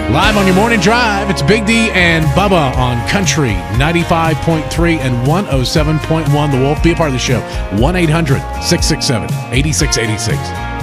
Live on your morning drive, it's Big D and Bubba on Country 95.3 and 107.1 The Wolf. Be a part of the show. 1-800-667-8686.